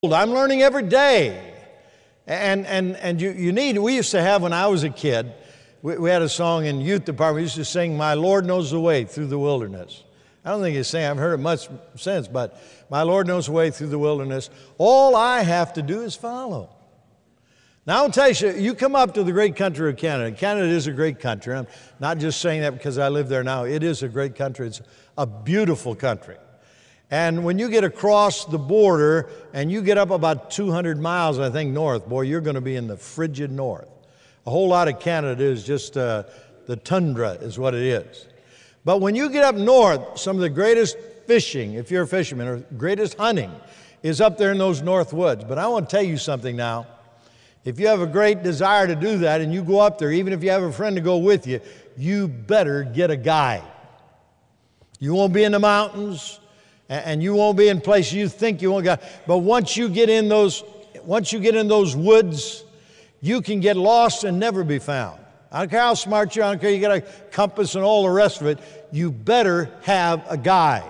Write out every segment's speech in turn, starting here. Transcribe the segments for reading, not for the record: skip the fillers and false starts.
I'm learning every day. And you need, we used to have when I was a kid, we had a song in youth department, we used to sing, "My Lord knows the way through the wilderness." I don't think it's saying, I've heard it much since, but my Lord knows the way through the wilderness. All I have to do is follow. Now I'll tell you, you come up to the great country of Canada. Canada is a great country. I'm not just saying that because I live there now. It is a great country. It's a beautiful country. And when you get across the border and you get up about 200 miles, I think, north, boy, you're going to be in the frigid north. A whole lot of Canada is just the tundra is what it is. But when you get up north, some of the greatest fishing, if you're a fisherman, or greatest hunting is up there in those north woods. But I want to tell you something now. If you have a great desire to do that and you go up there, even if you have a friend to go with you, you better get a guide. You won't be in the mountains. And you won't be in places you think you won't go. But once you get in those woods, you can get lost and never be found. I don't care how smart you are, I don't care you got a compass and all the rest of it, you better have a guide.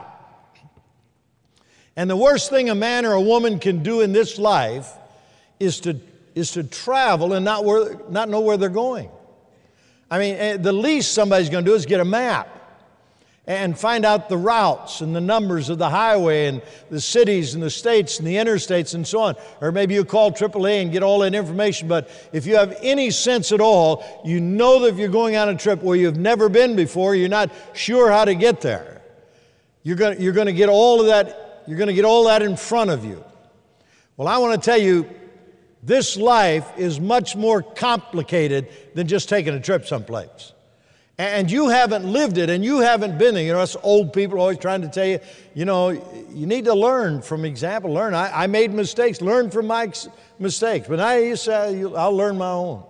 And the worst thing a man or a woman can do in this life is to travel and not know where they're going. I mean, the least somebody's going to do is get a map and find out the routes and the numbers of the highway and the cities and the states and the interstates and so on. Or maybe you call AAA and get all that information. But if you have any sense at all, you know that if you're going on a trip where you've never been before, you're not sure how to get there. You're going to get all of that. You're going to get all that in front of you. Well, I want to tell you, this life is much more complicated than just taking a trip someplace. And you haven't lived it, and you haven't been there. You know, us old people are always trying to tell you, you know, you need to learn from example. Learn. I made mistakes. Learn from my mistakes. But I say, I'll learn my own.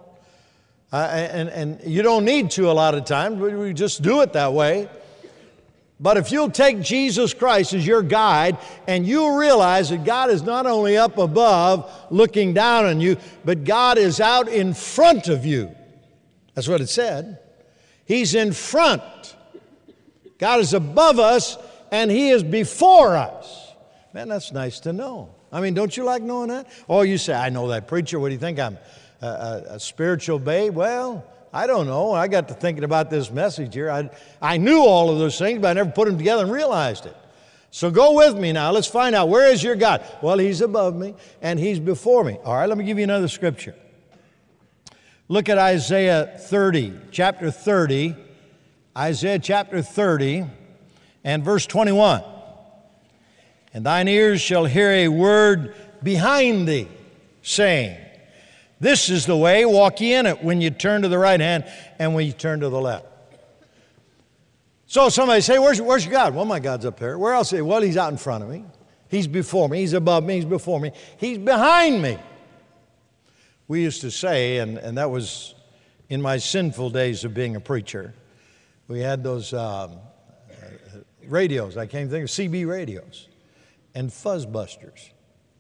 And you don't need to a lot of times. We just do it that way. But if you'll take Jesus Christ as your guide, and you'll realize that God is not only up above looking down on you, but God is out in front of you. That's what it said. He's in front. God is above us, and He is before us. Man, that's nice to know. I mean, don't you like knowing that? Oh, you say, I know that preacher. What do you think? I'm a spiritual babe? Well, I don't know. I got to thinking about this message here. I knew all of those things, but I never put them together and realized it. So go with me now. Let's find out. Where is your God? Well, He's above me, and He's before me. All right, let me give you another scripture. Look at Isaiah 30, chapter 30, Isaiah chapter 30 and verse 21. And thine ears shall hear a word behind thee, saying, this is the way, walk ye in it, when you turn to the right hand and when you turn to the left. So somebody say, where's your God? Well, my God's up there. Where else? Well, He's out in front of me. He's before me. He's above me. He's before me. He's behind me. We used to say, and that was in my sinful days of being a preacher, we had those radios. I can't even think of CB radios and fuzzbusters.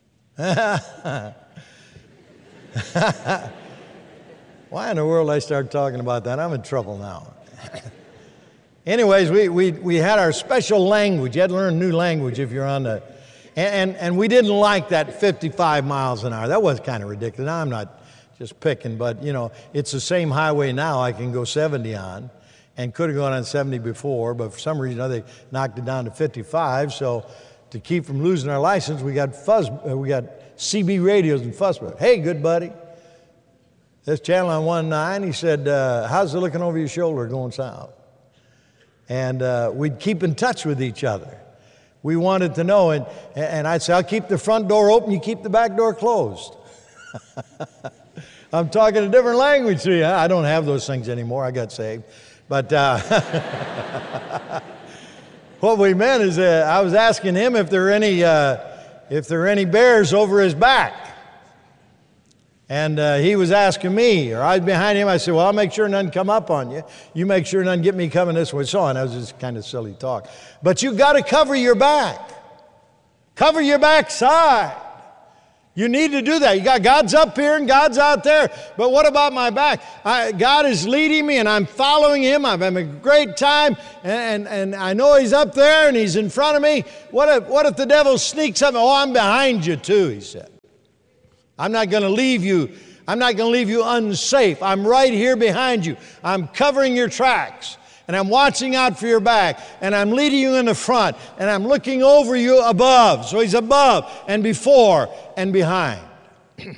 Why in the world I start talking about that? I'm in trouble now. Anyways, we had our special language. You had to learn a new language if you're on the... And we didn't like that 55 miles an hour. That was kind of ridiculous. Now, I'm not just picking, but, you know, it's the same highway now I can go 70 on, and could have gone on 70 before, but for some reason they knocked it down to 55. So to keep from losing our license, we got CB radios and fuss. Hey, good buddy, this channel on 19, he said, how's it looking over your shoulder going south? And we'd keep in touch with each other. We wanted to know, and I'd say, I'll keep the front door open, you keep the back door closed. I'm talking a different language to you. I don't have those things anymore. I got saved. But what we meant is I was asking him if there are any bears over his back. And he was asking me, or I was behind him. I said, well, I'll make sure none come up on you. You make sure none get me coming this way. So on. That was just kind of silly talk. But you got to cover your back. Cover your backside. You need to do that. You got God's up here and God's out there. But what about my back? God is leading me and I'm following Him. I'm having a great time and I know He's up there and He's in front of me. What if the devil sneaks up? Oh, I'm behind you too, he said. I'm not going to leave you. I'm not going to leave you unsafe. I'm right here behind you. I'm covering your tracks, and I'm watching out for your back, and I'm leading you in the front, and I'm looking over you above. So he's above and before and behind. You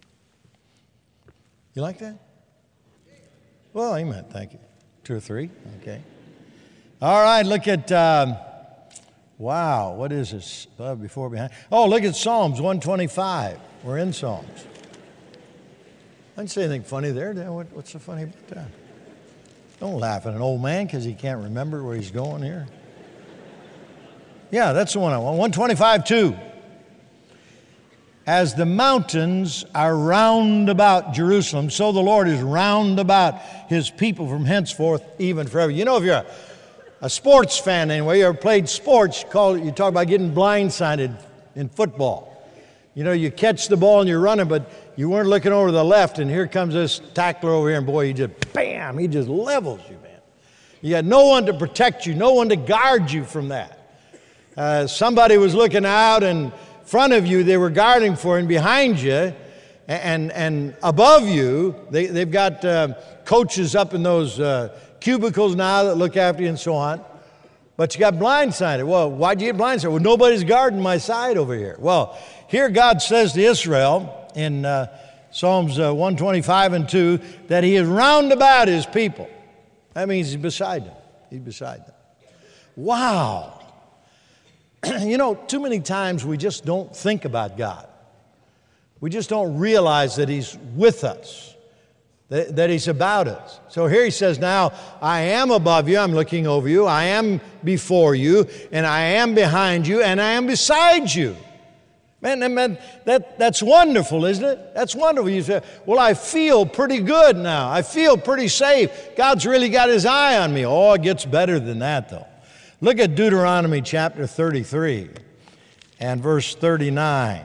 like that? Well, amen. Thank you. 2 or 3. Okay. All right, look at, wow, what is this? Above, before, behind. Oh, look at Psalms 125. We're in Psalms. I didn't say anything funny there. What's so funny about that? Don't laugh at an old man because he can't remember where he's going here. Yeah, that's the one I want. 125:2. As the mountains are round about Jerusalem, so the Lord is round about his people from henceforth, even forever. You know, if you're a sports fan anyway, you ever played sports, you talk about getting blindsided in football. You know, you catch the ball and you're running, but you weren't looking over to the left, and here comes this tackler over here, and boy, he just, bam, he just levels you, man. You got no one to protect you, no one to guard you from that. Somebody was looking out in front of you, they were guarding for, and behind you, and above you, they've got coaches up in those cubicles now that look after you and so on. But you got blindsided. Well, why'd you get blindsided? Well, nobody's guarding my side over here. Well, here God says to Israel in Psalms 125:2 that he is round about his people. That means he's beside them. He's beside them. Wow. You know, too many times we just don't think about God. We just don't realize that he's with us, that he's about us. So here he says, now, I am above you, I'm looking over you, I am before you, and I am behind you, and I am beside you. Man, that's wonderful, isn't it? That's wonderful. You say, well, I feel pretty good now. I feel pretty safe. God's really got his eye on me. Oh, it gets better than that, though. Look at Deuteronomy chapter 33 and verse 39.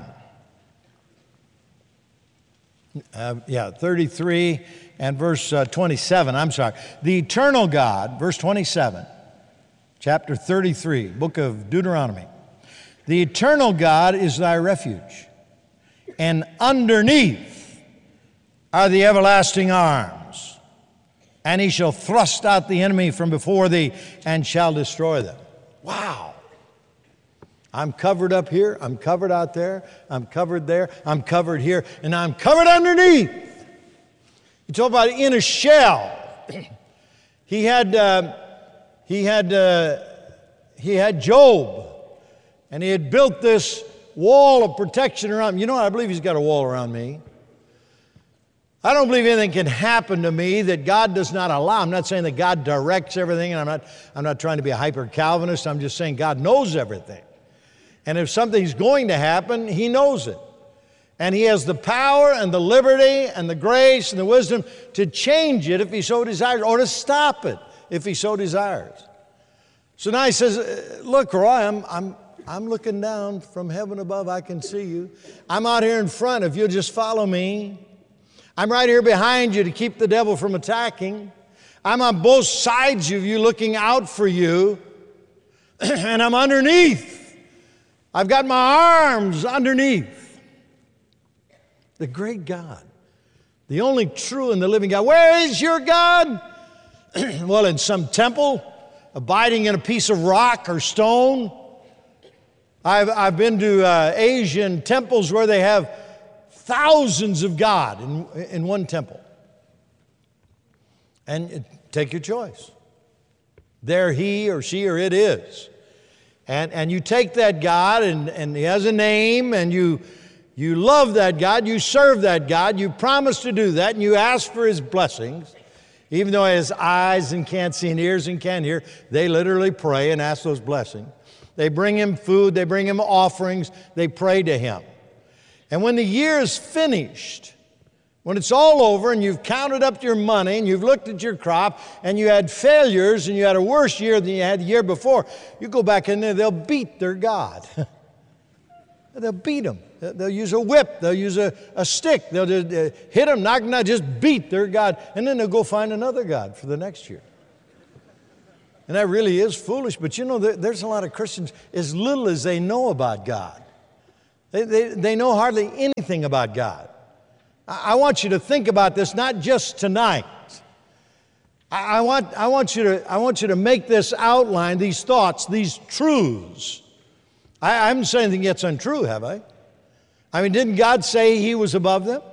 33 and verse 27. I'm sorry. The eternal God, verse 27, chapter 33, book of Deuteronomy. The eternal God is thy refuge, and underneath are the everlasting arms, and he shall thrust out the enemy from before thee and shall destroy them. Wow. I'm covered up here, I'm covered out there, I'm covered there, I'm covered here, and I'm covered underneath. You talk about in a shell. He had Job, and he had built this wall of protection around him. You know what? I believe he's got a wall around me. I don't believe anything can happen to me that God does not allow. I'm not saying that God directs everything, and I'm not trying to be a hyper-Calvinist. I'm just saying God knows everything. And if something's going to happen, he knows it. And he has the power and the liberty and the grace and the wisdom to change it if he so desires, or to stop it if he so desires. So now he says, look, Roy, I'm looking down from heaven above. I can see you. I'm out here in front if you'll just follow me. I'm right here behind you to keep the devil from attacking. I'm on both sides of you looking out for you. And I'm underneath. I've got my arms underneath. The great God, the only true and the living God. Where is your God? Well, in some temple, abiding in a piece of rock or stone. I've been to Asian temples where they have thousands of God in one temple. And take your choice. There he or she or it is. And you take that God and he has a name, and you love that God, you serve that God, you promise to do that, and you ask for his blessings. Even though he has eyes and can't see and ears and can't hear, they literally pray and ask those blessings. They bring him food, they bring him offerings, they pray to him. And when the year is finished, when it's all over and you've counted up your money and you've looked at your crop and you had failures and you had a worse year than you had the year before, you go back in there, they'll beat their God. They'll beat them. They'll use a whip. They'll use a stick. They'll just hit them, knock them out, just beat their God. And then they'll go find another God for the next year. And that really is foolish. But you know, there's a lot of Christians, as little as they know about God, They know hardly anything about God. I want you to think about this, not just tonight. I want you to make this outline, these thoughts, these truths. I haven't said anything that's untrue, have I? I mean, didn't God say He was above them?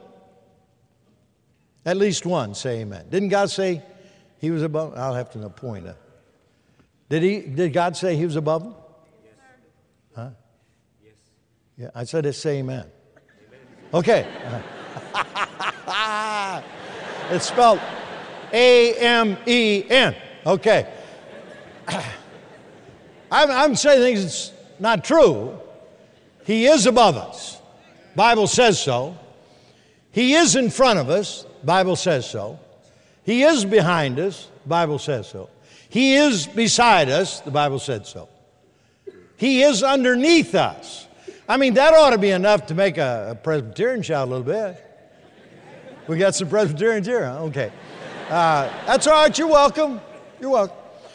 At least one, say amen. Didn't God say He was above them? I'll have to point. Did God say He was above them? Yes. Huh? Yes. Yeah, I said it, say amen. Okay. It's spelled A-M-E-N. Okay. I'm saying things that's not true. He is above us. Bible says so. He is in front of us. Bible says so. He is behind us. Bible says so. He is beside us. The Bible said so. He is underneath us. I mean, that ought to be enough to make a Presbyterian shout a little bit. We got some Presbyterians here, huh? Okay. That's all right. You're welcome. You're welcome.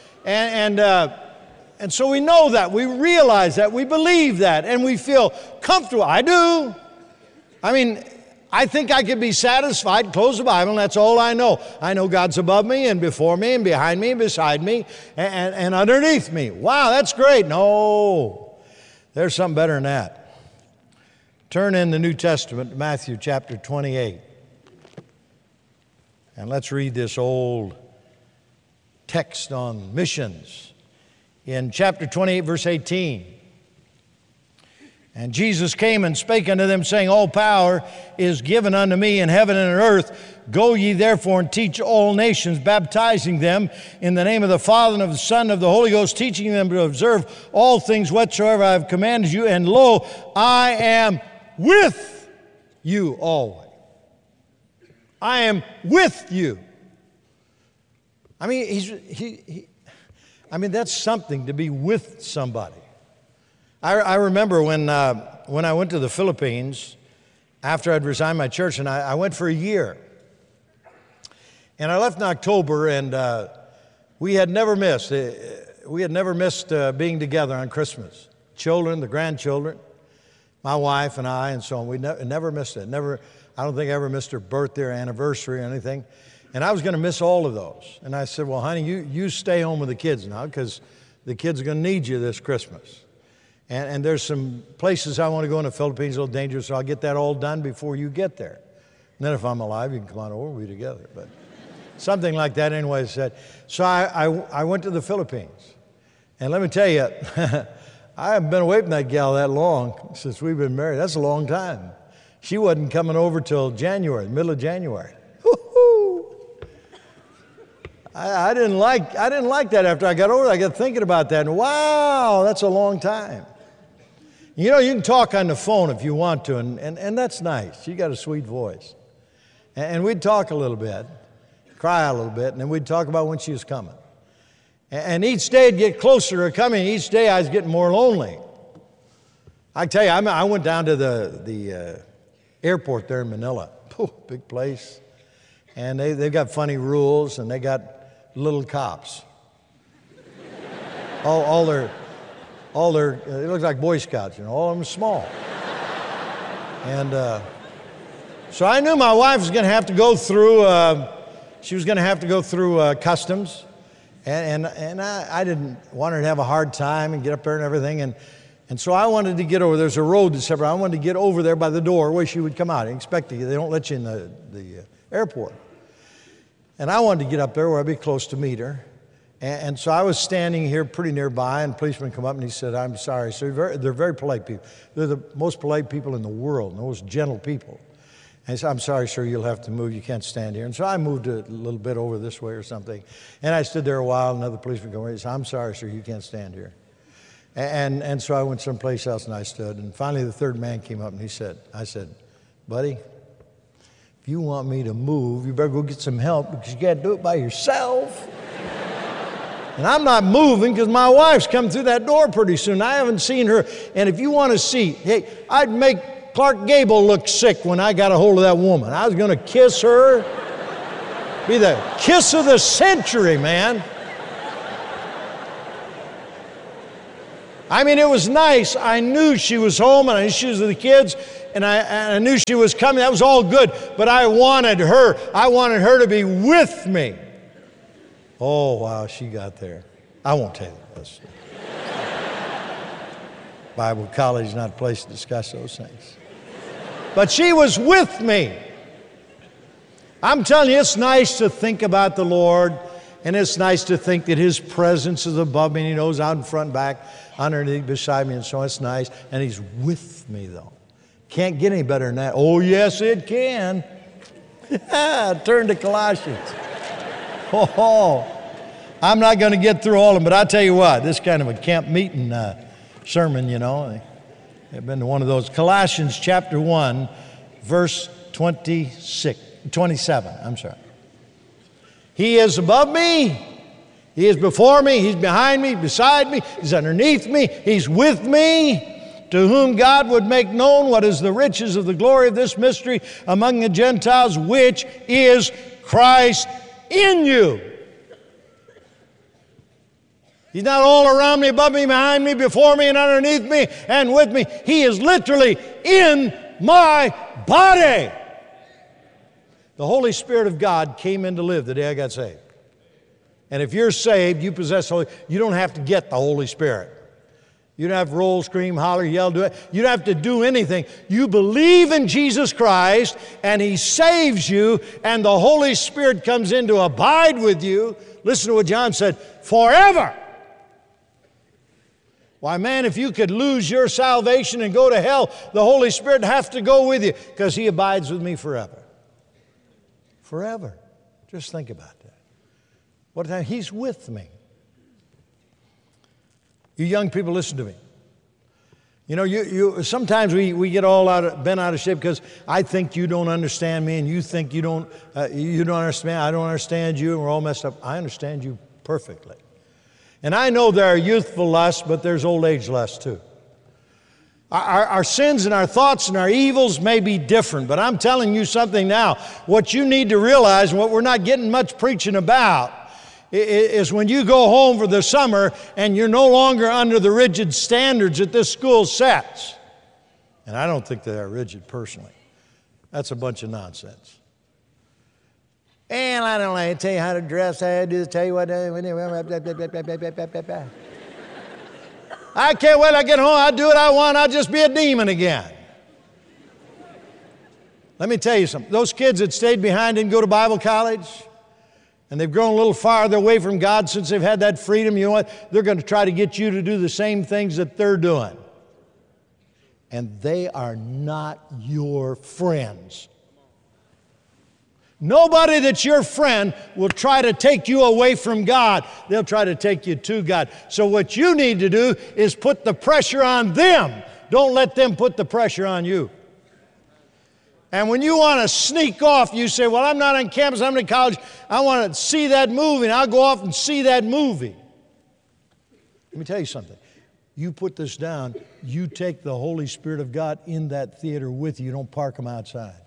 And so we know that. We realize that. We believe that. And we feel comfortable. I do. I mean, I think I could be satisfied, close the Bible, and that's all I know. I know God's above me and before me and behind me and beside me and underneath me. Wow, that's great. No, there's something better than that. Turn in the New Testament to Matthew chapter 28. And let's read this old text on missions. In chapter 28, verse 18. And Jesus came and spake unto them, saying, All power is given unto me in heaven and on earth. Go ye therefore and teach all nations, baptizing them in the name of the Father and of the Son and of the Holy Ghost, teaching them to observe all things whatsoever I have commanded you. And lo, I am with you always. I am with you. I mean, that's something to be with somebody. I remember when I went to the Philippines after I'd resigned my church, and I went for a year. And I left in October, and we had never missed being together on Christmas. Children, the grandchildren, my wife and I, and so on. We never missed it. I don't think I ever missed her birthday or anniversary or anything. And I was going to miss all of those. And I said, well, honey, you stay home with the kids now, because the kids are going to need you this Christmas. And there's some places I want to go in the Philippines, a little dangerous, so I'll get that all done before you get there. And then if I'm alive, you can come on over, we'll be together. But something like that anyway I said. So I went to the Philippines. And let me tell you, I haven't been away from that gal that long since we've been married. That's a long time. She wasn't coming over till January, middle of January. I didn't like that after I got over there. I got thinking about that, and wow, that's a long time. You know, you can talk on the phone if you want to, and that's nice. She got a sweet voice. And we'd talk a little bit, cry a little bit, and then we'd talk about when she was coming. And each day it'd get closer to her coming. Each day I was getting more lonely. I tell you, I went down to the airport there in Manila. Big place. And they've got funny rules, and they got little cops. all their, it looks like Boy Scouts, all of them small. And so I knew my wife was going to have to go through, customs. And I didn't want her to have a hard time and get up there and everything. And so I wanted to get over. There's a road that's separate. I wanted to get over there by the door where she would come out. I expected they don't let you in the airport. And I wanted to get up there where I'd be close to meet her. And so I was standing here pretty nearby, and a policeman come up and he said, I'm sorry, sir. They're very polite people. They're the most polite people in the world, the most gentle people. And he said, I'm sorry, sir, you'll have to move. You can't stand here. And so I moved a little bit over this way or something. And I stood there a while. Another policeman came over. He said, I'm sorry, sir, you can't stand here. And so I went someplace else and I stood. And finally the third man came up and I said, buddy, if you want me to move, you better go get some help, because you can't do it by yourself. And I'm not moving because my wife's come through that door pretty soon. I haven't seen her. And if you want to see, hey, I'd make Clark Gable look sick when I got a hold of that woman. I was going to kiss her. Be the kiss of the century, man. I mean, it was nice. I knew she was home, and I knew she was with the kids, and I knew she was coming. That was all good, but I wanted her. I wanted her to be with me. Oh, wow, she got there. I won't tell you this. Bible college is not a place to discuss those things. But she was with me. I'm telling you, it's nice to think about the Lord, and it's nice to think that His presence is above me, and He knows out in front and back, underneath, beside me, and so on. It's nice. And He's with me, though. Can't get any better than that. Oh, yes, it can. Turn to Colossians. Oh, I'm not going to get through all of them, but I'll tell you what, this kind of a camp meeting sermon, you know. I've been to one of those. Colossians chapter 1, verse 27. I'm sorry. He is above me. He is before me. He's behind me, beside me. He's underneath me. He's with me. To whom God would make known what is the riches of the glory of this mystery among the Gentiles, which is Christ in you. He's not all around me, above me, behind me, before me, and underneath me, and with me. He is literally in my body. The Holy Spirit of God came in to live the day I got saved. And if you're saved, you possess the Holy Spirit. You don't have to get the Holy Spirit. You don't have to roll, scream, holler, yell, do it. You don't have to do anything. You believe in Jesus Christ, and He saves you, and the Holy Spirit comes in to abide with you. Listen to what John said, forever. Why, man, if you could lose your salvation and go to hell, the Holy Spirit would have to go with you because He abides with me forever. Forever. Just think about that. What time? He's with me. You young people, listen to me. You know, sometimes we get all bent out of shape because I think you don't understand me, and you think you don't understand. I don't understand you, and we're all messed up. I understand you perfectly. And I know there are youthful lusts, but there's old age lusts too. Our sins and our thoughts and our evils may be different, but I'm telling you something now. What you need to realize, and what we're not getting much preaching about, is when you go home for the summer and you're no longer under the rigid standards that this school sets. And I don't think they are rigid personally. That's a bunch of nonsense. And I don't like to tell you how to dress, how to do this, tell you what. I can't wait till I get home. I'll do what I want. I'll just be a demon again. Let me tell you something. Those kids that stayed behind didn't go to Bible college, and they've grown a little farther away from God since they've had that freedom. You know what? They're going to try to get you to do the same things that they're doing. And they are not your friends. Nobody that's your friend will try to take you away from God. They'll try to take you to God. So what you need to do is put the pressure on them. Don't let them put the pressure on you. And when you want to sneak off, you say, well, I'm not on campus, I'm in college. I want to see that movie, and I'll go off and see that movie. Let me tell you something. You put this down, you take the Holy Spirit of God in that theater with you. You don't park them outside.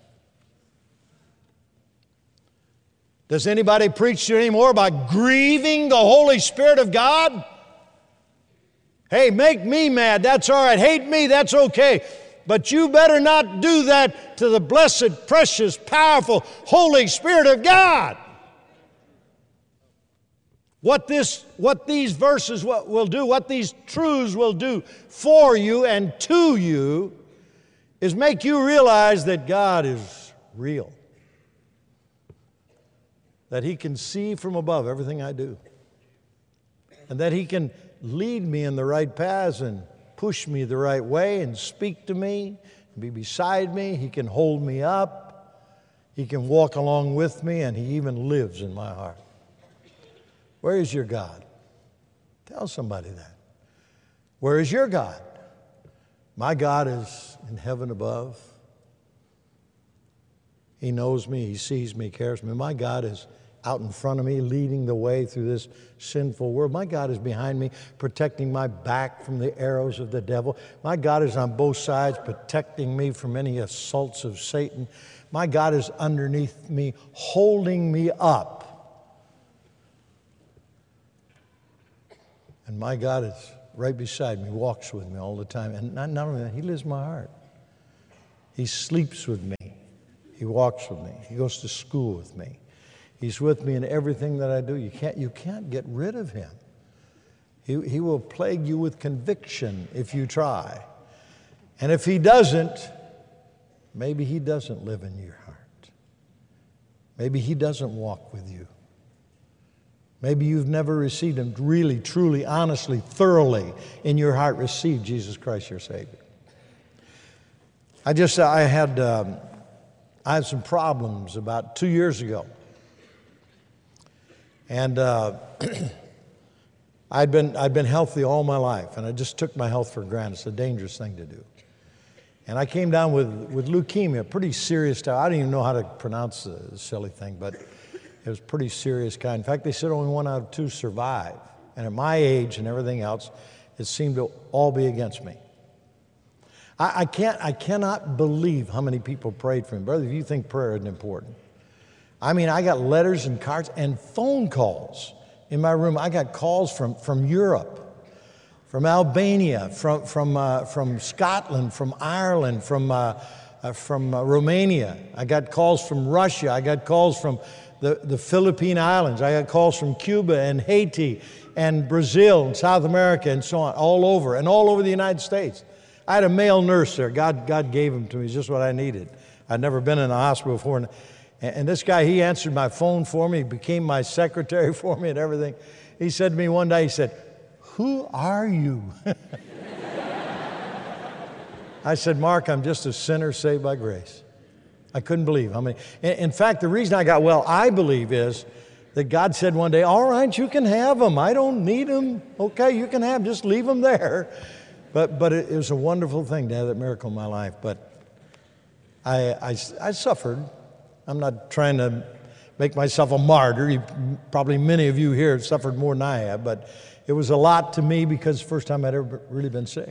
Does anybody preach to you anymore about grieving the Holy Spirit of God? Hey, make me mad, that's all right. Hate me, that's okay. But you better not do that to the blessed, precious, powerful Holy Spirit of God. What these verses will do, what these truths will do for you and to you is make you realize that God is real. That He can see from above everything I do. And that He can lead me in the right paths and push me the right way and speak to me and be beside me. He can hold me up. He can walk along with me, and He even lives in my heart. Where is your God? Tell somebody that. Where is your God? My God is in heaven above. He knows me, He sees me, cares for me. My God is out in front of me, leading the way through this sinful world. My God is behind me, protecting my back from the arrows of the devil. My God is on both sides, protecting me from any assaults of Satan. My God is underneath me, holding me up. And my God is right beside me, walks with me all the time. And not only that, he lives in my heart. He sleeps with me. He walks with me. He goes to school with me. He's with me in everything that I do. You can't get rid of him. He will plague you with conviction if you try. And if he doesn't, maybe he doesn't live in your heart. Maybe he doesn't walk with you. Maybe you've never received him really, truly, honestly, thoroughly in your heart, received Jesus Christ your Savior. I had some problems about 2 years ago. And I'd been healthy all my life, and I just took my health for granted. It's a dangerous thing to do. And I came down with leukemia, pretty serious stuff. I don't even know how to pronounce the silly thing, but it was pretty serious kind. In fact, they said only 1 out of 2 survive. And at my age and everything else, it seemed to all be against me. I cannot believe how many people prayed for me. Brother, if you think prayer isn't important. I mean, I got letters and cards and phone calls in my room. I got calls from Europe, from Albania, from Scotland, from Ireland, from Romania. I got calls from Russia. I got calls from the Philippine Islands. I got calls from Cuba and Haiti and Brazil and South America and so on, all over the United States. I had a male nurse there. God gave him to me, just what I needed. I'd never been in a hospital before. And this guy, he answered my phone for me. He became my secretary for me and everything. He said to me one day, he said, "Who are you?" I said, "Mark, I'm just a sinner saved by grace." I couldn't believe how many. In fact, the reason I got well, I believe, is that God said one day, "All right, you can have them. I don't need them. Okay, you can have them. Just leave them there." But it was a wonderful thing to have that miracle in my life. But I suffered. I'm not trying to make myself a martyr. Probably many of you here have suffered more than I have, but it was a lot to me because it's the first time I'd ever really been sick.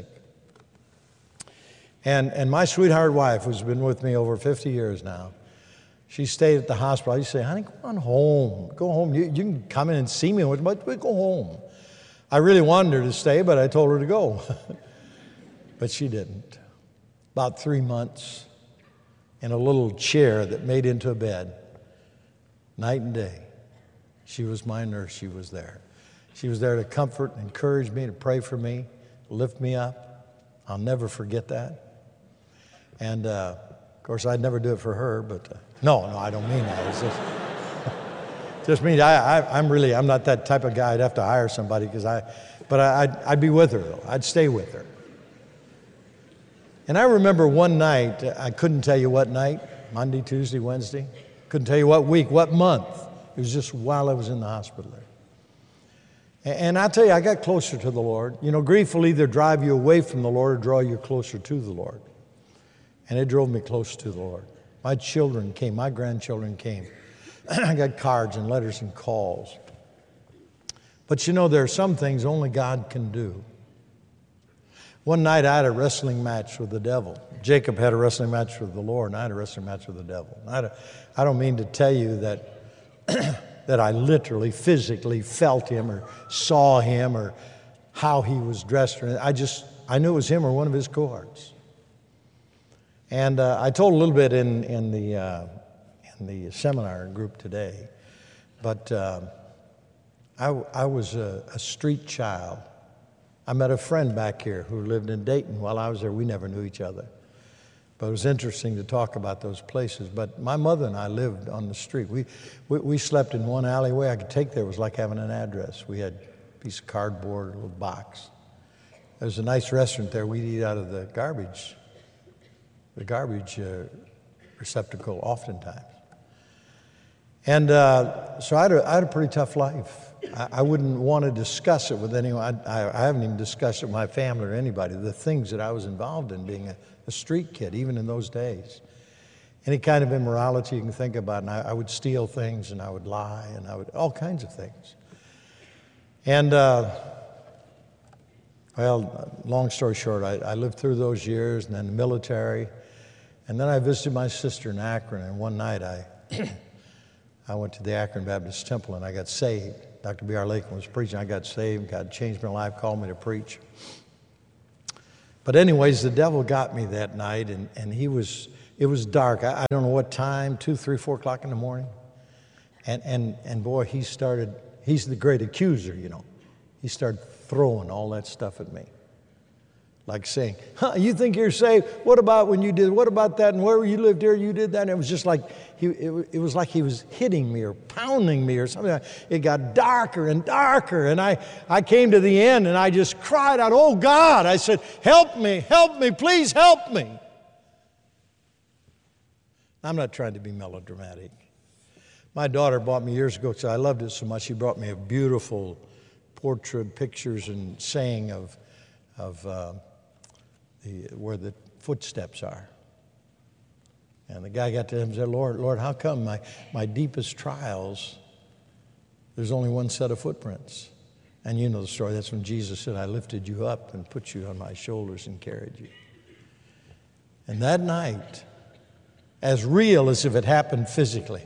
And my sweetheart wife, who's been with me over 50 years now, she stayed at the hospital. I used to say, "Honey, go on home. Go home. You can come in and see me, but go home." I really wanted her to stay, but I told her to go. But she didn't. About 3 months in a little chair that made into a bed, night and day. She was my nurse. She was there. She was there to comfort and encourage me, to pray for me, lift me up. I'll never forget that. And, of course, I'd never do it for her, but no, I don't mean that. It's just means I'm not that type of guy. I'd have to hire somebody but I'd be with her, though. I'd stay with her. And I remember one night, I couldn't tell you what night, Monday, Tuesday, Wednesday. Couldn't tell you what week, what month. It was just while I was in the hospital there. And I tell you, I got closer to the Lord. You know, grief will either drive you away from the Lord or draw you closer to the Lord. And it drove me close to the Lord. My children came, my grandchildren came. I got cards and letters and calls. But you know, there are some things only God can do. One night I had a wrestling match with the devil. Jacob had a wrestling match with the Lord, and I had a wrestling match with the devil. I don't mean to tell you that that I literally, physically felt him or saw him or how he was dressed. I knew it was him or one of his cohorts. And I told a little bit in the seminar group today, but I was a street child. I met a friend back here who lived in Dayton. While I was there, we never knew each other. But it was interesting to talk about those places. But my mother and I lived on the street. We slept in one alleyway I could take there. It was like having an address. We had a piece of cardboard, a little box. There was a nice restaurant there. We'd eat out of the garbage receptacle oftentimes. And so I had a pretty tough life. I wouldn't want to discuss it with anyone. I haven't even discussed it with my family or anybody, the things that I was involved in being a street kid, even in those days. Any kind of immorality you can think about, and I would steal things, and I would lie, and all kinds of things. And, well, long story short, I lived through those years, and then the military, and then I visited my sister in Akron, and one night I went to the Akron Baptist Temple, and I got saved. Dr. B.R. Lakeland was preaching. I got saved. God changed my life, called me to preach. But anyways, the devil got me that night, and it was dark. I don't know what time, 2, 3, 4 o'clock in the morning. And boy, he's the great accuser, you know. He started throwing all that stuff at me. Like saying, you think you're saved? What about when you did? What about that? And where you lived here, you did that? And it was just like, it was like he was hitting me or pounding me or something. It got darker and darker. And I came to the end and I just cried out, oh God. I said, help me, please help me. I'm not trying to be melodramatic. My daughter bought me years ago, because I loved it so much, she brought me a beautiful portrait, pictures and saying of where the footsteps are. And the guy got to him and said, Lord, how come my deepest trials, there's only one set of footprints? And you know the story. That's when Jesus said, I lifted you up and put you on my shoulders and carried you. And that night, as real as if it happened physically,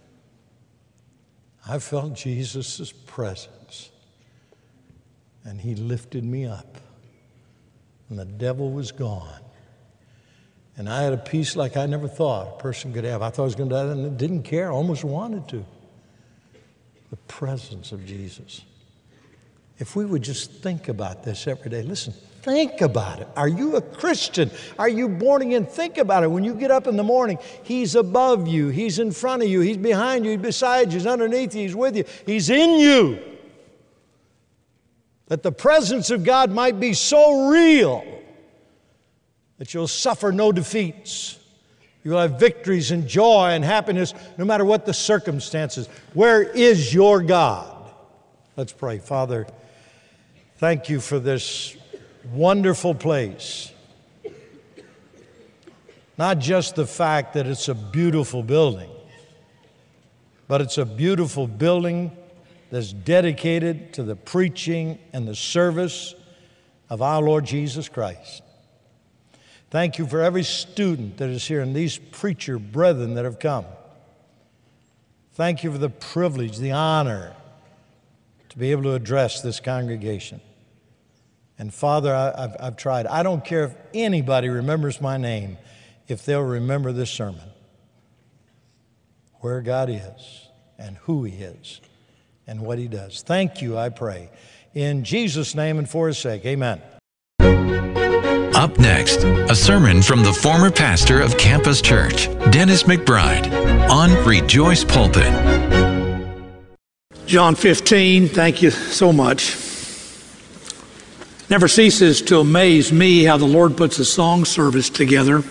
I felt Jesus' presence. And he lifted me up. And the devil was gone. And I had a peace like I never thought a person could have. I thought I was going to die and didn't care, almost wanted to. The presence of Jesus. If we would just think about this every day, listen, think about it. Are you a Christian? Are you born again? Think about it. When you get up in the morning, he's above you, he's in front of you, he's behind you, he's beside you, he's underneath you, he's with you, he's in you. That the presence of God might be so real that you'll suffer no defeats. You'll have victories and joy and happiness no matter what the circumstances. Where is your God? Let's pray. Father, thank you for this wonderful place. Not just the fact that it's a beautiful building, but it's a beautiful building that's dedicated to the preaching and the service of our Lord Jesus Christ. Thank you for every student that is here and these preacher brethren that have come. Thank you for the privilege, the honor to be able to address this congregation. And Father, I've tried. I don't care if anybody remembers my name, if they'll remember this sermon, where God is and who He is and what He does. Thank you, I pray. In Jesus' name and for His sake, amen. Up next, a sermon from the former pastor of Campus Church, Dennis McBride, on Rejoice Pulpit. John 15, thank you so much. Never ceases to amaze me how the Lord puts a song service together.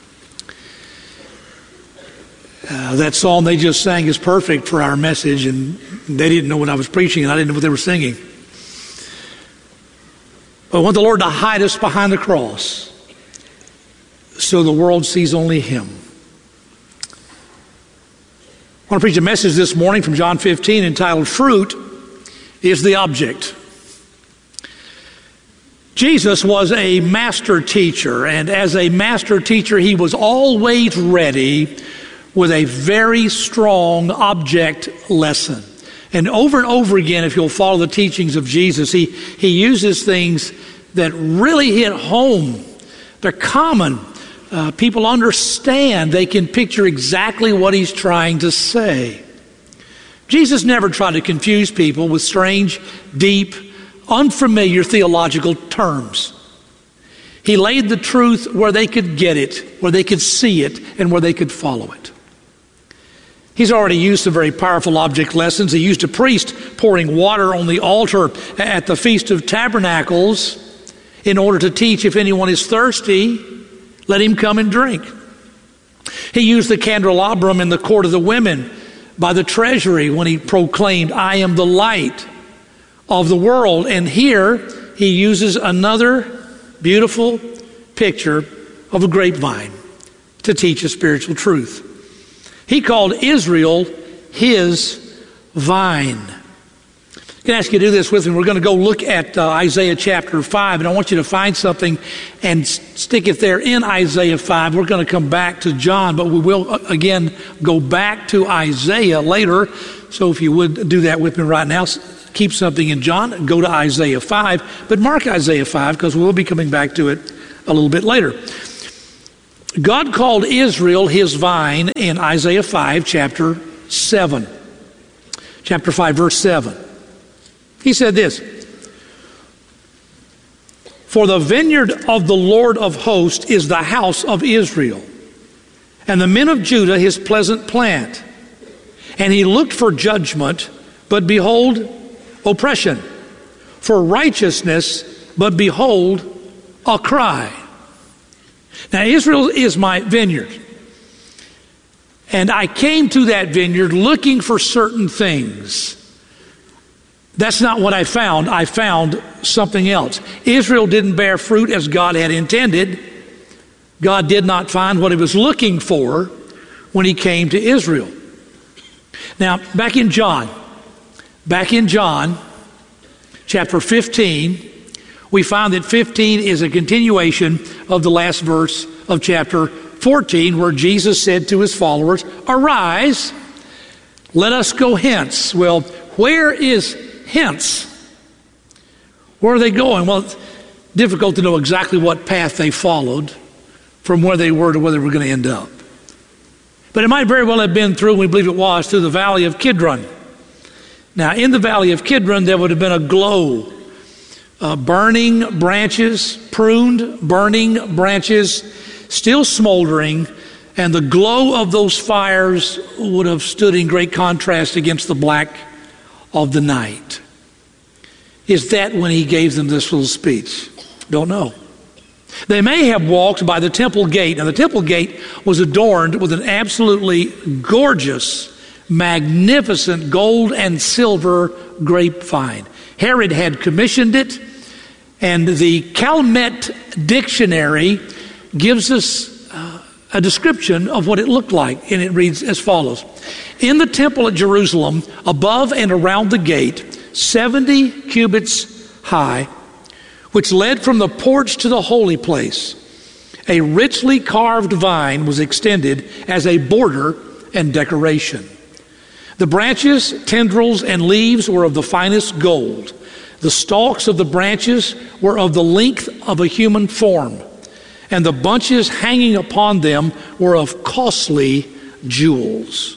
That song they just sang is perfect for our message, and they didn't know what I was preaching, and I didn't know what they were singing. But I want the Lord to hide us behind the cross so the world sees only Him. I want to preach a message this morning from John 15 entitled, Fruit is the Object. Jesus was a master teacher, and as a master teacher, He was always ready with a very strong object lesson. And over again, if you'll follow the teachings of Jesus, he uses things that really hit home. They're common. People understand. They can picture exactly what He's trying to say. Jesus never tried to confuse people with strange, deep, unfamiliar theological terms. He laid the truth where they could get it, where they could see it, and where they could follow it. He's already used some very powerful object lessons. He used a priest pouring water on the altar at the Feast of Tabernacles in order to teach, if anyone is thirsty, let him come and drink. He used the candelabrum in the court of the women by the treasury when He proclaimed, I am the light of the world. And here He uses another beautiful picture of a grapevine to teach a spiritual truth. He called Israel His vine. I'm going to ask you to do this with me. We're going to go look at Isaiah chapter 5, and I want you to find something and stick it there in Isaiah 5. We're going to come back to John, but we will again go back to Isaiah later. So if you would do that with me right now. keep something in John, go to Isaiah 5, but mark Isaiah 5 because we'll be coming back to it a little bit later. God called Israel his vine in Isaiah 5, chapter 7. Chapter 5, verse 7. He said this, "For the vineyard of the Lord of hosts is the house of Israel, and the men of Judah his pleasant plant. And he looked for judgment, but behold, oppression. For righteousness, but behold, a cry." Now, Israel is my vineyard. And I came to that vineyard looking for certain things. That's not what I found. I found something else. Israel didn't bear fruit as God had intended. God did not find what he was looking for when he came to Israel. Now, back in John chapter 15, we find that 15 is a continuation of the last verse of chapter 14, where Jesus said to his followers, "Arise, let us go hence." Well, where is hence? Where are they going? Well, it's difficult to know exactly what path they followed from where they were to where they were going to end up. But it might very well have been through, we believe it was, through the valley of Kidron. Now, in the valley of Kidron, there would have been a glow. Burning branches, pruned, burning branches, still smoldering, and the glow of those fires would have stood in great contrast against the black of the night. Is that when he gave them this little speech? Don't know. They may have walked by the temple gate. Now, the temple gate was adorned with an absolutely gorgeous, magnificent gold and silver grapevine. Herod had commissioned it, and the Calmet Dictionary gives us a description of what it looked like, and it reads as follows. "In the temple at Jerusalem, above and around the gate, 70 cubits high, which led from the porch to the holy place, a richly carved vine was extended as a border and decoration. The branches, tendrils, and leaves were of the finest gold. The stalks of the branches were of the length of a human form, and the bunches hanging upon them were of costly jewels."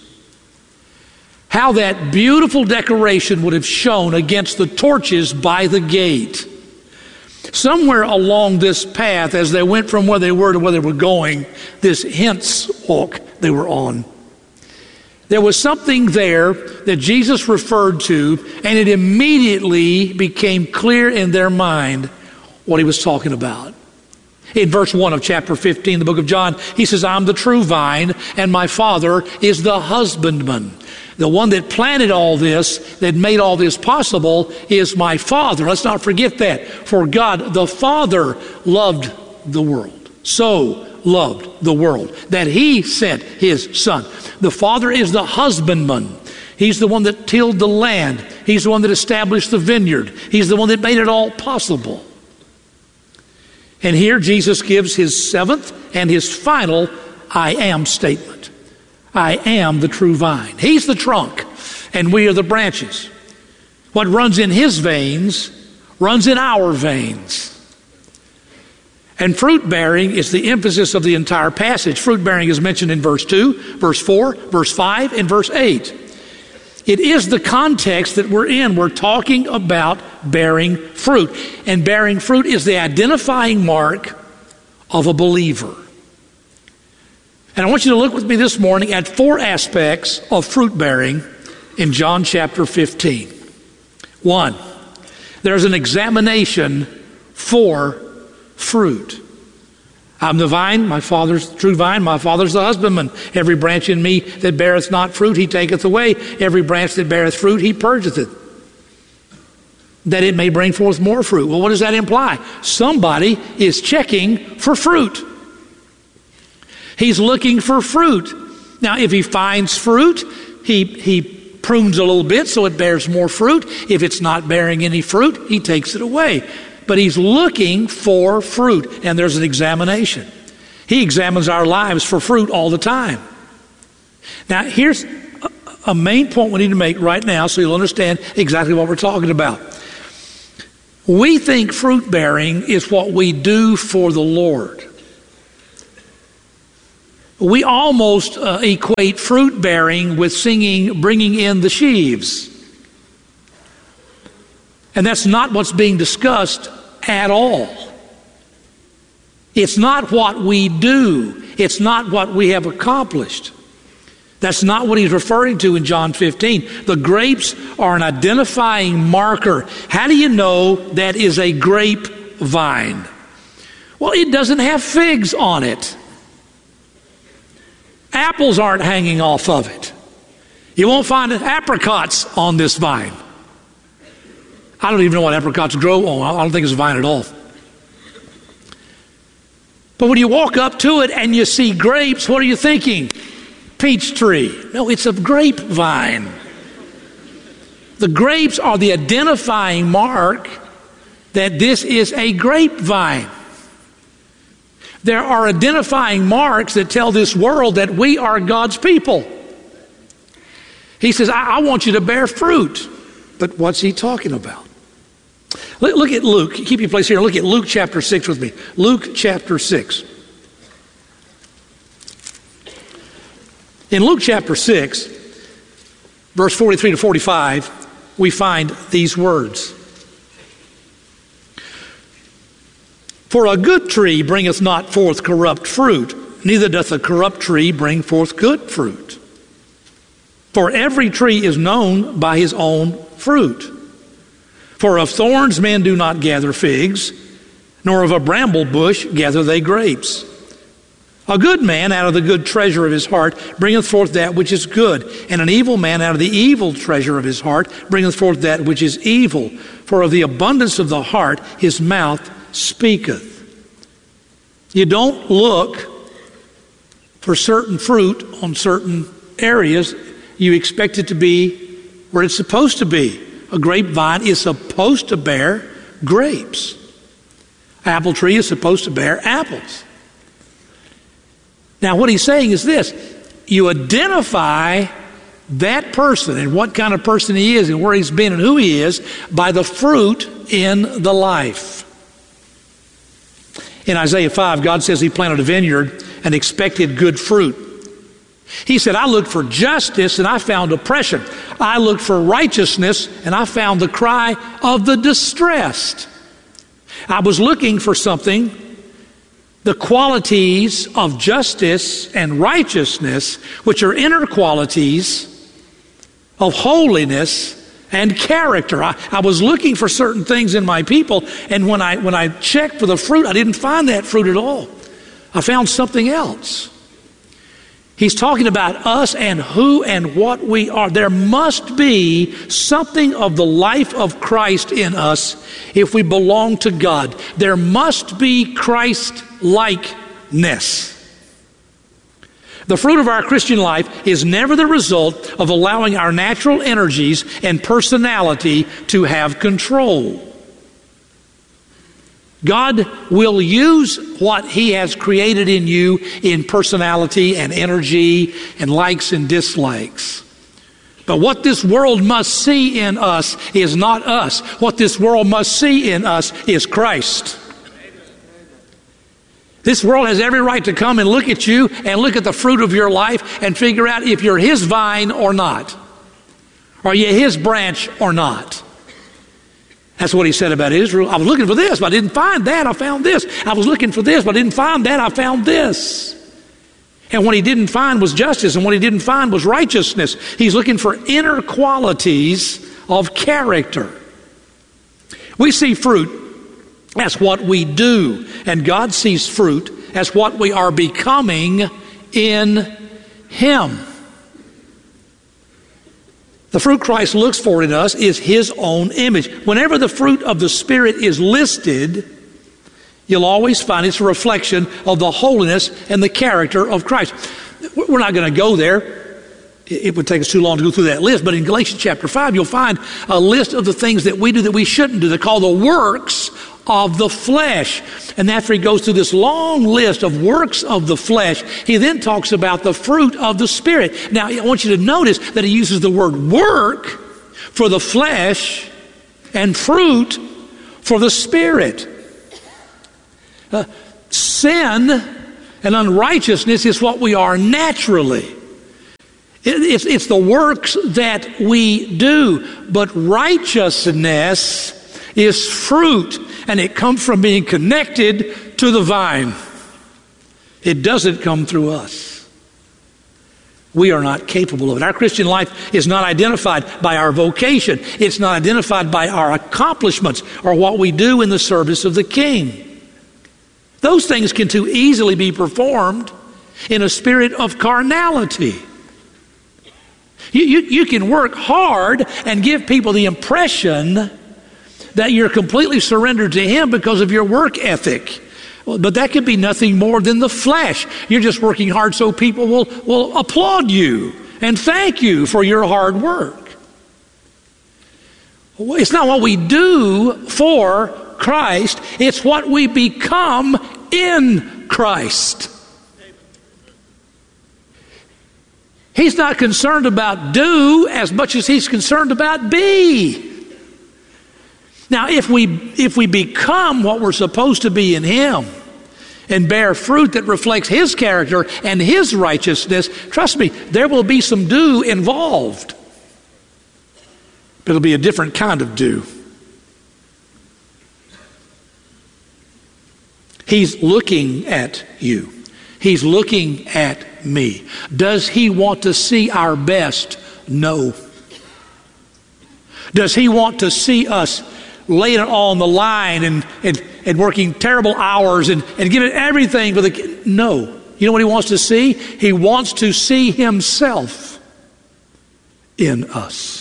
How that beautiful decoration would have shone against the torches by the gate. Somewhere along this path, as they went from where they were to where they were going, this hence walk they were on, there was something there that Jesus referred to, and it immediately became clear in their mind what he was talking about. In verse 1 of chapter 15, the book of John, he says, "I'm the true vine, and my Father is the husbandman." The one that planted all this, that made all this possible, is my Father. Let's not forget that. For God the Father loved the world. So loved the world that he sent his Son. The Father is the husbandman. He's the one that tilled the land. He's the one that established the vineyard. He's the one that made it all possible. And here Jesus gives his seventh and his final I am statement. I am the true vine. He's the trunk, and we are the branches. What runs in his veins runs in our veins. And fruit bearing is the emphasis of the entire passage. Fruit bearing is mentioned in verse 2, verse 4, verse 5, and verse 8. It is the context that we're in. We're talking about bearing fruit. And bearing fruit is the identifying mark of a believer. And I want you to look with me this morning at 4 aspects of fruit bearing in John chapter 15. 1, there's an examination for fruit. I'm the vine, my Father's the true vine, my Father's the husbandman. Every branch in me that beareth not fruit, he taketh away. Every branch that beareth fruit, he purgeth it, that it may bring forth more fruit. Well, what does that imply? Somebody is checking for fruit. He's looking for fruit. Now, if he finds fruit, he prunes a little bit so it bears more fruit. If it's not bearing any fruit, he takes it away. But he's looking for fruit, and there's an examination. He examines our lives for fruit all the time. Now, here's a main point we need to make right now so you'll understand exactly what we're talking about. We think fruit bearing is what we do for the Lord. We almost equate fruit bearing with singing, bringing in the sheaves. And that's not what's being discussed at all. It's not what we do. It's not what we have accomplished. That's not what he's referring to in John 15. The grapes are an identifying marker. How do you know that is a grapevine? Well, it doesn't have figs on it. Apples aren't hanging off of it. You won't find apricots on this vine. I don't even know what apricots grow on. I don't think it's a vine at all. But when you walk up to it and you see grapes, what are you thinking? Peach tree. No, it's a grapevine. The grapes are the identifying mark that this is a grapevine. There are identifying marks that tell this world that we are God's people. He says, I want you to bear fruit. But what's he talking about? Look at Luke. Keep your place here. Look at Luke chapter 6 with me. Luke chapter 6. In Luke chapter 6, verse 43 to 45, we find these words. For a good tree bringeth not forth corrupt fruit, neither doth a corrupt tree bring forth good fruit. For every tree is known by his own fruit. For of thorns men do not gather figs, nor of a bramble bush gather they grapes. A good man out of the good treasure of his heart bringeth forth that which is good, and an evil man out of the evil treasure of his heart bringeth forth that which is evil. For of the abundance of the heart his mouth speaketh. You don't look for certain fruit on certain areas. You expect it to be where it's supposed to be. A grapevine is supposed to bear grapes. Apple tree is supposed to bear apples. Now what he's saying is this: you identify that person and what kind of person he is and where he's been and who he is by the fruit in the life. In Isaiah 5, God says he planted a vineyard and expected good fruit. He said, I looked for justice and I found oppression. I looked for righteousness and I found the cry of the distressed. I was looking for something, the qualities of justice and righteousness, which are inner qualities of holiness and character. I was looking for certain things in my people, and when I checked for the fruit, I didn't find that fruit at all. I found something else. He's talking about us and who and what we are. There must be something of the life of Christ in us if we belong to God. There must be Christ-likeness. The fruit of our Christian life is never the result of allowing our natural energies and personality to have control. God will use what he has created in you in personality and energy and likes and dislikes. But what this world must see in us is not us. What this world must see in us is Christ. This world has every right to come and look at you and look at the fruit of your life and figure out if you're his vine or not. Are you his branch or not? That's what he said about Israel. I was looking for this, but I didn't find that. I found this. I was looking for this, but I didn't find that. I found this. And what he didn't find was justice, and what he didn't find was righteousness. He's looking for inner qualities of character. We see fruit as what we do, and God sees fruit as what we are becoming in him. The fruit Christ looks for in us is his own image. Whenever the fruit of the Spirit is listed, you'll always find it's a reflection of the holiness and the character of Christ. We're not going to go there. it would take us too long to go through that list, but in Galatians chapter 5, you'll find a list of the things that we do that we shouldn't do. They're called the works of the flesh. And after he goes through this long list of works of the flesh, he then talks about the fruit of the Spirit. Now, I want you to notice that he uses the word work for the flesh and fruit for the Spirit. Sin and unrighteousness is what we are naturally. It's the works that we do, but righteousness is fruit, and it comes from being connected to the vine. It doesn't come through us. We are not capable of it. Our Christian life is not identified by our vocation. It's not identified by our accomplishments or what we do in the service of the King. Those things can too easily be performed in a spirit of carnality. You can work hard and give people the impression that you're completely surrendered to Him because of your work ethic. But that could be nothing more than the flesh. You're just working hard so people will applaud you and thank you for your hard work. It's not what we do for Christ, it's what we become in Christ. He's not concerned about do as much as He's concerned about be. Now, if we become what we're supposed to be in Him and bear fruit that reflects His character and His righteousness, trust me, there will be some do involved. But it'll be a different kind of do. He's looking at you. He's looking at me. Does He want to see our best? No. Does He want to see us laying it all on the line and working terrible hours and giving everything for the... No. You know what He wants to see? He wants to see Himself in us.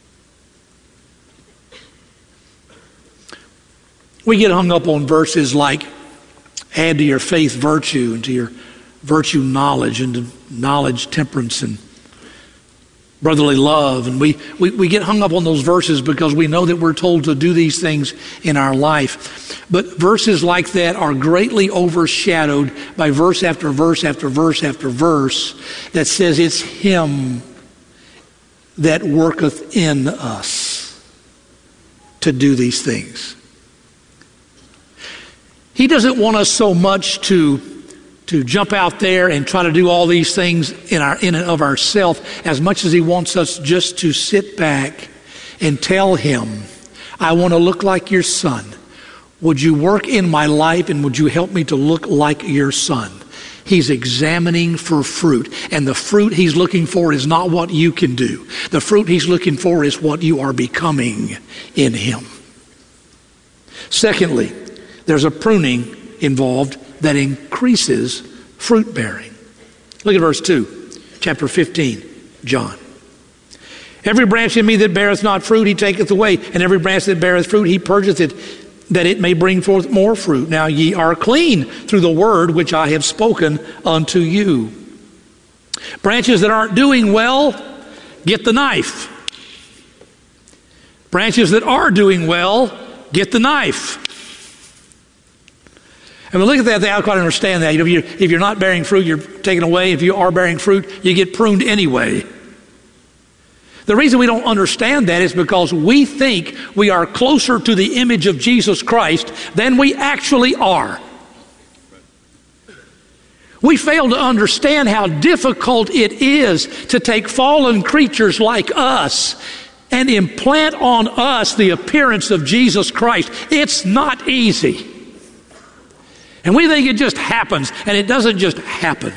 We get hung up on verses like add to your faith virtue, and to your virtue knowledge, and to knowledge temperance and brotherly love. And we get hung up on those verses because we know that we're told to do these things in our life. But verses like that are greatly overshadowed by verse after verse after verse after verse that says it's Him that worketh in us to do these things. He doesn't want us so much to jump out there and try to do all these things in and of ourselves as much as He wants us just to sit back and tell Him, I want to look like your Son. Would you work in my life, and would you help me to look like your Son? He's examining for fruit, and the fruit He's looking for is not what you can do. The fruit He's looking for is what you are becoming in Him. Secondly, there's a pruning involved that increases fruit bearing. Look at verse 2, chapter 15, John. Every branch in me that beareth not fruit, He taketh away, and every branch that beareth fruit, He purgeth it, that it may bring forth more fruit. Now ye are clean through the word which I have spoken unto you. Branches that aren't doing well, get the knife. Branches that are doing well, get the knife. I mean, look at that. They don't quite understand that. You know, if you're not bearing fruit, you're taken away. If you are bearing fruit, you get pruned anyway. The reason we don't understand that is because we think we are closer to the image of Jesus Christ than we actually are. We fail to understand how difficult it is to take fallen creatures like us and implant on us the appearance of Jesus Christ. It's not easy. And we think it just happens, and it doesn't just happen.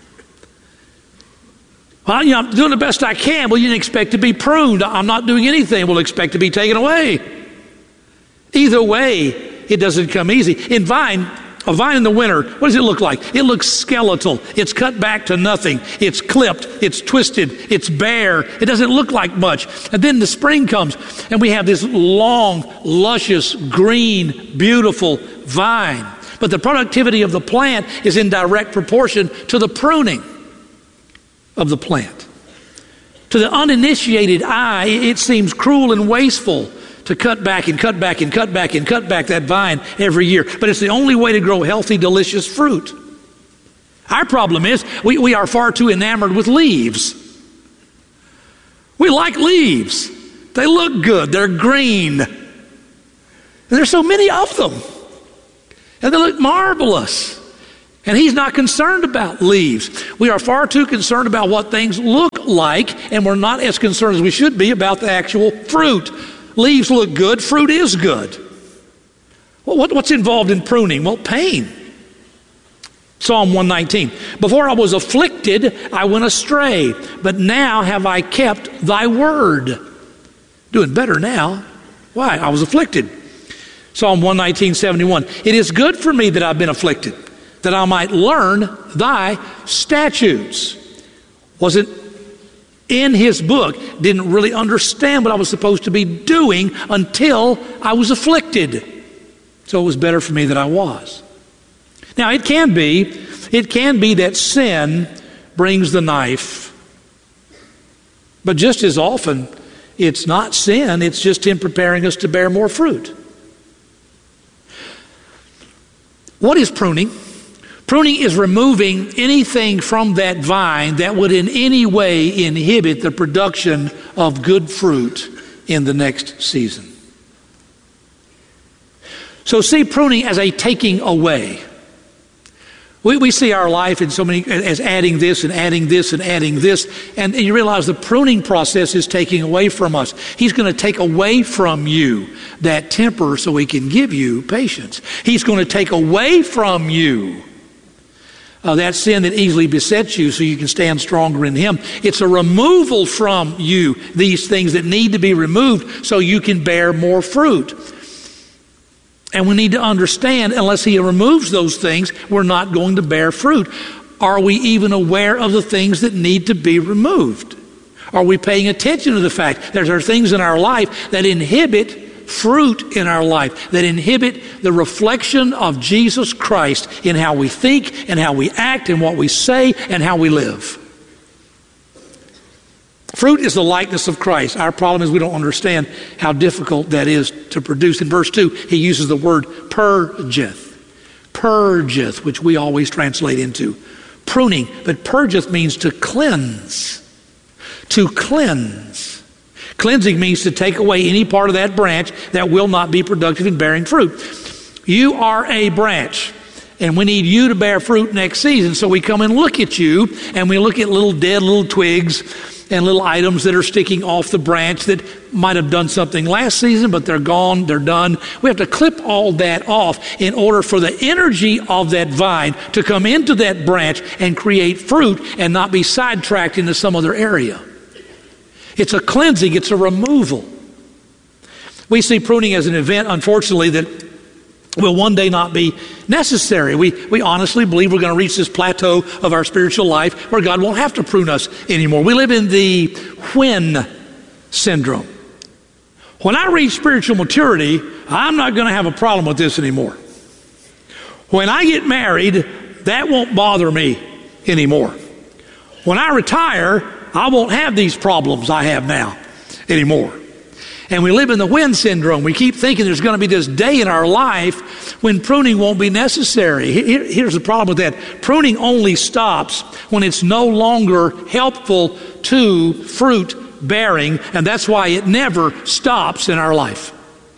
Well, I'm doing the best I can. Well, you didn't expect to be pruned. I'm not doing anything. We'll expect to be taken away. Either way, it doesn't come easy. A vine in the winter, what does it look like? It looks skeletal. It's cut back to nothing. It's clipped. It's twisted. It's bare. It doesn't look like much. And then the spring comes, and we have this long, luscious, green, beautiful vine. But the productivity of the plant is in direct proportion to the pruning of the plant. To the uninitiated eye, it seems cruel and wasteful to cut back and cut back and cut back and cut back that vine every year. But it's the only way to grow healthy, delicious fruit. Our problem is we are far too enamored with leaves. We like leaves. They look good. They're green. And there's so many of them. And they look marvelous. And he's not concerned about leaves. We are far too concerned about what things look like, and we're not as concerned as we should be about the actual fruit. Leaves look good. Fruit is good. Well, what's involved in pruning? Well, pain. Psalm 119. Before I was afflicted, I went astray, but now have I kept thy word. Doing better now. Why? I was afflicted. Psalm 119:71. It is good for me that I've been afflicted, that I might learn thy statutes. Wasn't in his book, didn't really understand what I was supposed to be doing until I was afflicted. So it was better for me that I was. Now it can be that sin brings the knife. But just as often, it's not sin, it's just him preparing us to bear more fruit. What is pruning? Pruning is removing anything from that vine that would in any way inhibit the production of good fruit in the next season. So see pruning as a taking away. We see our life in so many as adding this and adding this and adding this, and you realize the pruning process is taking away from us. He's going to take away from you that temper so he can give you patience. He's going to take away from you that sin that easily besets you so you can stand stronger in him. It's a removal from you, these things that need to be removed so you can bear more fruit. And we need to understand, unless he removes those things, we're not going to bear fruit. Are we even aware of the things that need to be removed? Are we paying attention to the fact that there are things in our life that inhibit fruit in our life, that inhibit the reflection of Jesus Christ in how we think and how we act and what we say and how we live? Fruit is the likeness of Christ. Our problem is we don't understand how difficult that is to produce. In verse 2, he uses the word purgeth. Purgeth, which we always translate into pruning. But purgeth means to cleanse. To cleanse. Cleansing means to take away any part of that branch that will not be productive in bearing fruit. You are a branch, and we need you to bear fruit next season. So we come and look at you, and we look at little dead little twigs and little items that are sticking off the branch that might have done something last season, but they're gone, they're done. We have to clip all that off in order for the energy of that vine to come into that branch and create fruit and not be sidetracked into some other area. It's a cleansing, it's a removal. We see pruning as an event, unfortunately, that will one day not be necessary. We honestly believe we're going to reach this plateau of our spiritual life where God won't have to prune us anymore. We live in the when syndrome. When I reach spiritual maturity, I'm not going to have a problem with this anymore. When I get married, that won't bother me anymore. When I retire, I won't have these problems I have now anymore. And we live in the when syndrome. We keep thinking there's going to be this day in our life when pruning won't be necessary. Here's the problem with that. Pruning only stops when it's no longer helpful to fruit bearing, and that's why it never stops in our life.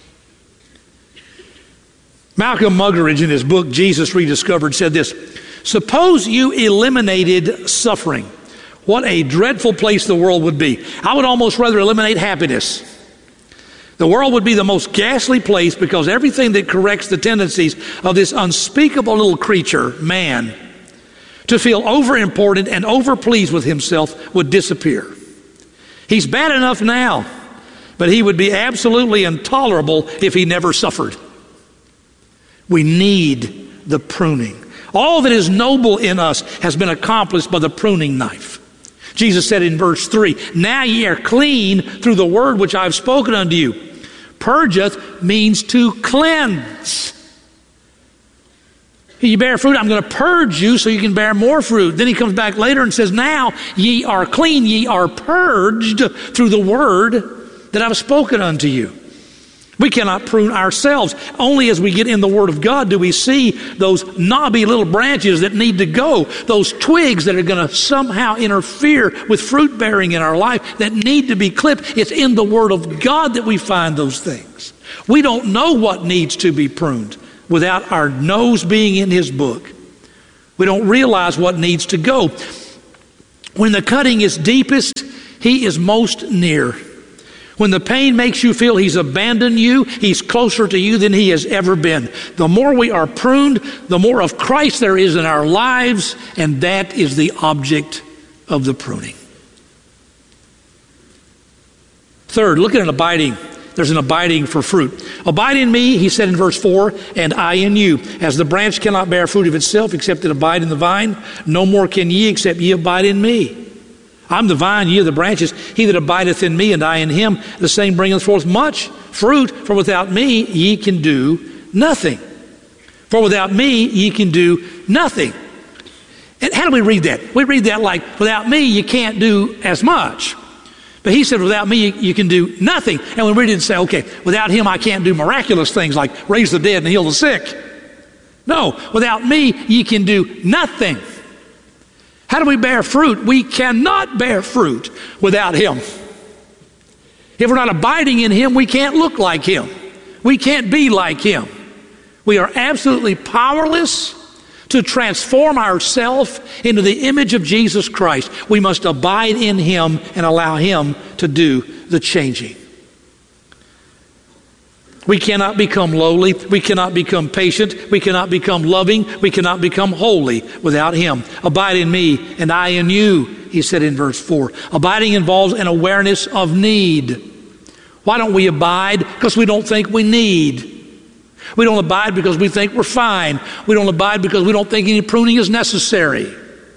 Malcolm Muggeridge, in his book, Jesus Rediscovered, said this: suppose you eliminated suffering. What a dreadful place the world would be. I would almost rather eliminate happiness. The world would be the most ghastly place because everything that corrects the tendencies of this unspeakable little creature, man, to feel overimportant and overpleased with himself would disappear. He's bad enough now, but he would be absolutely intolerable if he never suffered. We need the pruning. All that is noble in us has been accomplished by the pruning knife. Jesus said in verse 3, now ye are clean through the word which I have spoken unto you. Purgeth means to cleanse. You bear fruit, I'm going to purge you so you can bear more fruit. Then he comes back later and says, now ye are clean, ye are purged through the word that I've spoken unto you. We cannot prune ourselves. Only as we get in the Word of God do we see those knobby little branches that need to go, those twigs that are going to somehow interfere with fruit bearing in our life that need to be clipped. It's in the Word of God that we find those things. We don't know what needs to be pruned without our nose being in His book. We don't realize what needs to go. When the cutting is deepest, He is most near. When the pain makes you feel He's abandoned you, He's closer to you than He has ever been. The more we are pruned, the more of Christ there is in our lives, and that is the object of the pruning. Third, look at an abiding. There's an abiding for fruit. Abide in me, he said in verse 4, and I in you. As the branch cannot bear fruit of itself except it abide in the vine, no more can ye except ye abide in me. I'm the vine, ye are the branches. He that abideth in me and I in him, the same bringeth forth much fruit. For without me ye can do nothing. For without me ye can do nothing. And how do we read that? We read that like, without me you can't do as much. But he said, without me you can do nothing. And we read it and say, okay, without him I can't do miraculous things like raise the dead and heal the sick. No, without me ye can do nothing. How do we bear fruit? We cannot bear fruit without Him. If we're not abiding in Him, we can't look like Him. We can't be like Him. We are absolutely powerless to transform ourselves into the image of Jesus Christ. We must abide in Him and allow Him to do the changing. We cannot become lowly. We cannot become patient. We cannot become loving. We cannot become holy without Him. Abide in me and I in you, he said in verse 4. Abiding involves an awareness of need. Why don't we abide? Because we don't think we need. We don't abide because we think we're fine. We don't abide because we don't think any pruning is necessary.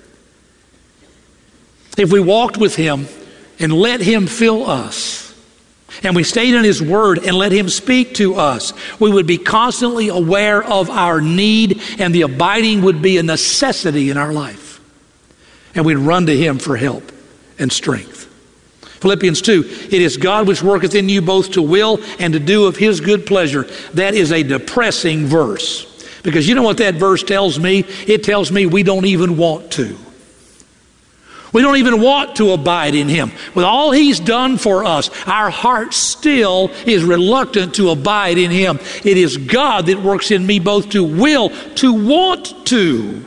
If we walked with Him and let Him fill us, and we stayed in His Word and let Him speak to us, we would be constantly aware of our need, and the abiding would be a necessity in our life. And we'd run to Him for help and strength. Philippians 2, it is God which worketh in you both to will and to do of His good pleasure. That is a depressing verse. Because you know what that verse tells me? It tells me we don't even want to. We don't even want to abide in Him. With all He's done for us, our heart still is reluctant to abide in Him. It is God that works in me both to will, to want to,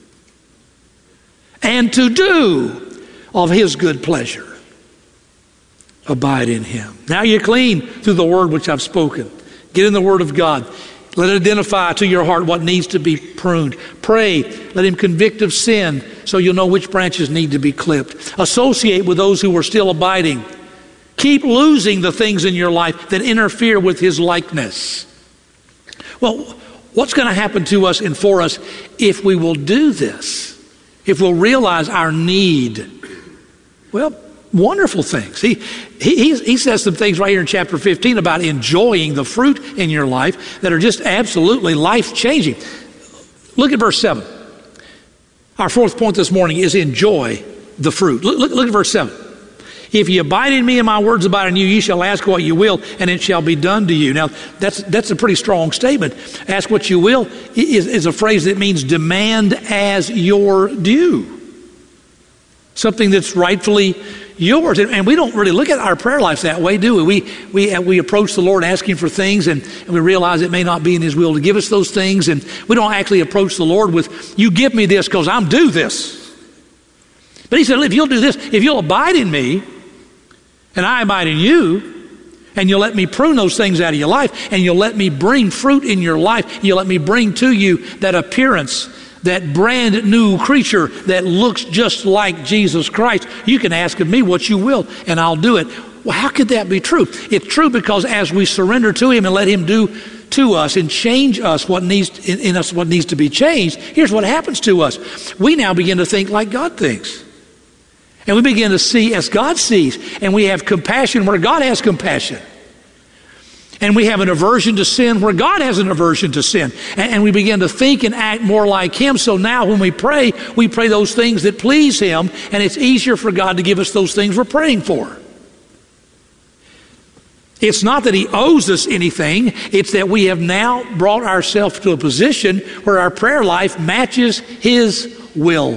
and to do of His good pleasure. Abide in Him. Now you're clean through the word which I've spoken. Get in the Word of God. Let it identify to your heart what needs to be pruned. Pray. Let Him convict of sin so you'll know which branches need to be clipped. Associate with those who are still abiding. Keep losing the things in your life that interfere with His likeness. Well, what's going to happen to us and for us if we will do this? If we'll realize our need? Well, wonderful things. He says some things right here in chapter 15 about enjoying the fruit in your life that are just absolutely life-changing. Look at verse 7. Our fourth point this morning is enjoy the fruit. Look at verse 7. If ye abide in me and my words abide in you, ye shall ask what you will, and it shall be done to you. Now, that's a pretty strong statement. Ask what you will is a phrase that means demand as your due. Something that's rightfully yours. And we don't really look at our prayer life that way, do we? We approach the Lord asking for things, and we realize it may not be in His will to give us those things, and we don't actually approach the Lord with, you give me this because I'm due this. But He said, if you'll do this, if you'll abide in me, and I abide in you, and you'll let me prune those things out of your life, and you'll let me bring fruit in your life, you'll let me bring to you that appearance, that brand new creature that looks just like Jesus Christ, you can ask of me what you will, and I'll do it. Well, how could that be true? It's true because as we surrender to Him and let Him do to us and change us what needs in us, what needs to be changed, here's what happens to us. We now begin to think like God thinks. And we begin to see as God sees, and we have compassion where God has compassion. And we have an aversion to sin where God has an aversion to sin. And we begin to think and act more like Him. So now when we pray those things that please Him, and it's easier for God to give us those things we're praying for. It's not that He owes us anything. It's that we have now brought ourselves to a position where our prayer life matches His will.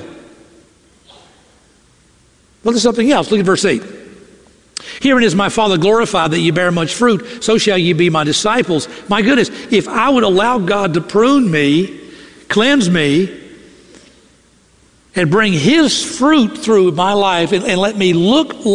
Look at something else. Look at verse 8. Herein is my Father glorified, that ye bear much fruit, so shall ye be my disciples. My goodness, if I would allow God to prune me, cleanse me, and bring His fruit through my life and let me look